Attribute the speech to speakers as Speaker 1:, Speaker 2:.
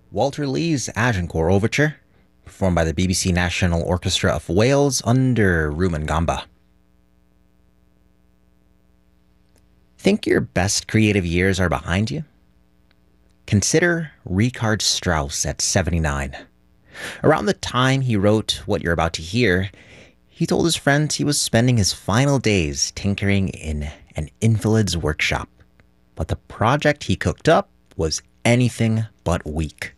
Speaker 1: Walter Lee's Agincourt Overture, performed by the BBC National Orchestra of Wales under Rumangamba. Think your best creative years are behind you? Consider Richard Strauss at 79. Around the time he wrote what you're about to hear, he told his friends he was spending his final days tinkering in an invalid's workshop. But the project he cooked up was anything but weak.